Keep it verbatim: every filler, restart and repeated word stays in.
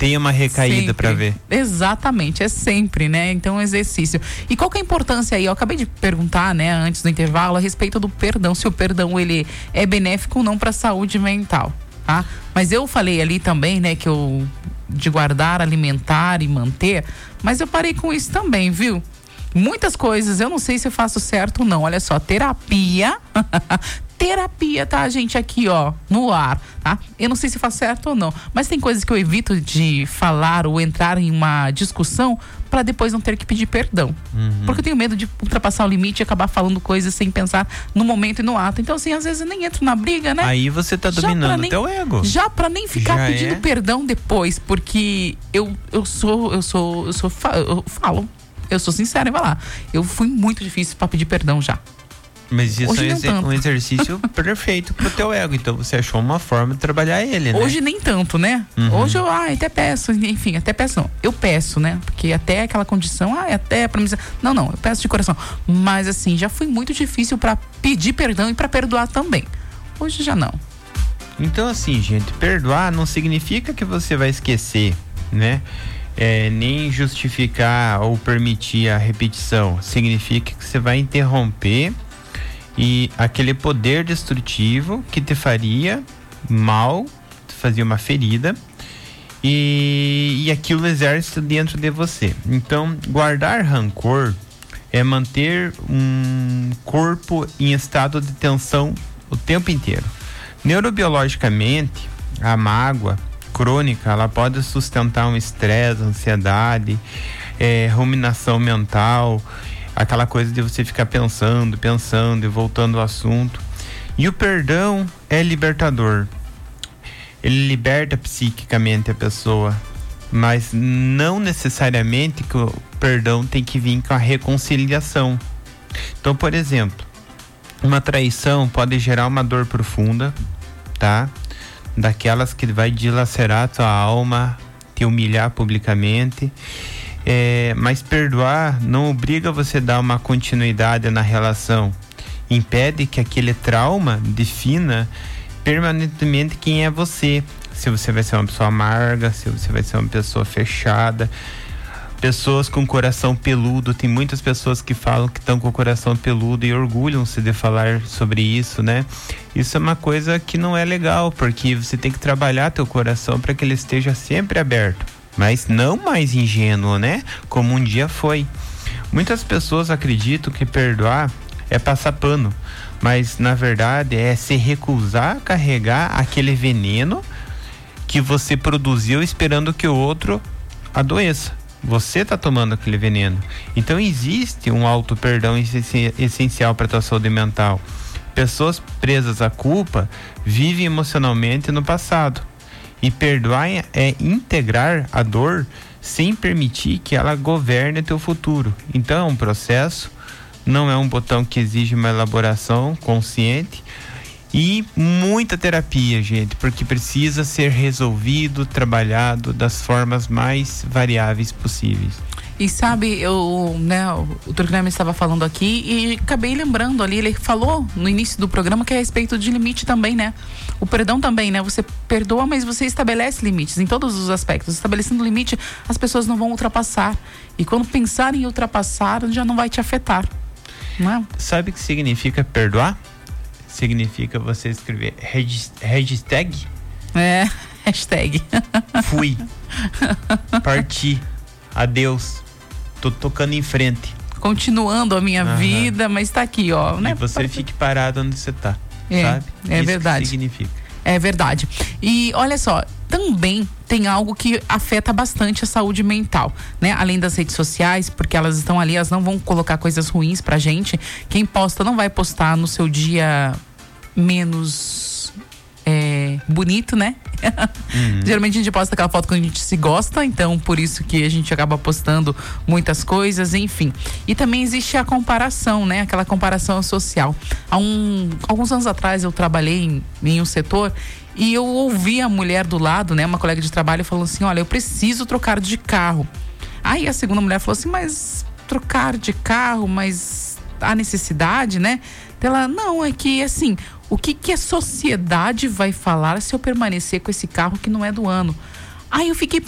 tem uma recaída para ver. Exatamente, é sempre, né? Então, exercício. E qual que é a importância aí? Eu acabei de perguntar, né, antes do intervalo, a respeito do perdão, se o perdão ele é benéfico ou não para a saúde mental, tá? Mas eu falei ali também, né, que eu de guardar, alimentar e manter, mas eu parei com isso também, viu? Muitas coisas, eu não sei se eu faço certo ou não. Olha só, terapia terapia, tá, gente, aqui, ó, no ar, tá? Eu não sei se faz certo ou não, mas tem coisas que eu evito de falar ou entrar em uma discussão para depois não ter que pedir perdão. Uhum. Porque eu tenho medo de ultrapassar o limite e acabar falando coisas sem pensar no momento e no ato. Então, assim, às vezes eu nem entro na briga, né? Aí você tá dominando o teu ego. Já pra nem ficar já pedindo é? perdão depois, porque eu, eu sou, eu sou, eu sou, eu falo, eu sou sincera e vai lá. Eu fui muito difícil pra pedir perdão já. Mas isso Hoje é exer- um exercício perfeito pro teu ego. Então você achou uma forma de trabalhar ele, né? Hoje nem tanto, né? Uhum. Hoje eu ah, até peço, enfim, até peço não. Eu peço, né? Porque até aquela condição, ah, até pra mim. Não, não, eu peço de coração. Mas assim, já foi muito difícil pra pedir perdão e pra perdoar também. Hoje já não. Então assim, gente, perdoar não significa que você vai esquecer, né? É, nem justificar ou permitir a repetição. Significa que você vai interromper e aquele poder destrutivo que te faria mal, te fazia uma ferida, e, e aquilo exerce dentro de você. Então, guardar rancor é manter um corpo em estado de tensão o tempo inteiro. Neurobiologicamente, a mágoa crônica, ela pode sustentar um estresse, ansiedade, é, ruminação mental, aquela coisa de você ficar pensando, pensando e voltando ao assunto. E o perdão é libertador. Ele liberta psiquicamente a pessoa, mas não necessariamente que o perdão tem que vir com a reconciliação. Então, por exemplo, uma traição pode gerar uma dor profunda, tá? Daquelas que vai dilacerar a tua alma, te humilhar publicamente. É, mas perdoar não obriga você a dar uma continuidade na relação. Impede que aquele trauma defina permanentemente quem é você. Se você vai ser uma pessoa amarga, se você vai ser uma pessoa fechada. Pessoas com coração peludo, tem muitas pessoas que falam que estão com o coração peludo e orgulham-se de falar sobre isso, né? Isso é uma coisa que não é legal, porque você tem que trabalhar teu coração para que ele esteja sempre aberto. Mas não mais ingênuo, né? Como um dia foi. Muitas pessoas acreditam que perdoar é passar pano, mas na verdade é se recusar a carregar aquele veneno que você produziu esperando que o outro adoeça. Você está tomando aquele veneno. Então existe um auto-perdão essencial para a tua saúde mental. Pessoas presas à culpa vivem emocionalmente no passado. E perdoar é integrar a dor sem permitir que ela governe teu futuro. Então é um processo, não é um botão que exige uma elaboração consciente e muita terapia, gente, porque precisa ser resolvido, trabalhado das formas mais variáveis possíveis. E sabe, eu, né, o doutor Guilherme estava falando aqui e acabei lembrando ali, ele falou no início do programa que é a respeito de limite também, né? O perdão também, né? Você perdoa, mas você estabelece limites em todos os aspectos. Estabelecendo limite, as pessoas não vão ultrapassar. E quando pensarem em ultrapassar, já não vai te afetar, não é? Sabe o que significa perdoar? Significa você escrever hashtag? É, hashtag. Fui. Parti. Adeus. Tô tocando em frente. Continuando a minha uhum. vida, mas tá aqui, ó. E né? você Para... fique parado onde você tá, é, sabe? É Isso verdade. Que significa. É verdade. E olha só, também tem algo que afeta bastante a saúde mental, né? Além das redes sociais, porque elas estão ali, elas não vão colocar coisas ruins pra gente. Quem posta não vai postar no seu dia menos é, bonito, né? Uhum. Geralmente a gente posta aquela foto quando a gente se gosta, então por isso que a gente acaba postando muitas coisas, enfim. E também existe a comparação, né? Aquela comparação social. Há um, alguns anos atrás eu trabalhei em, em um setor e eu ouvi a mulher do lado, né? Uma colega de trabalho falou assim, olha, eu preciso trocar de carro. Aí a segunda mulher falou assim, mas trocar de carro, mas há necessidade, né? Ela, não, é que assim, o que que a sociedade vai falar se eu permanecer com esse carro que não é do ano? Aí eu fiquei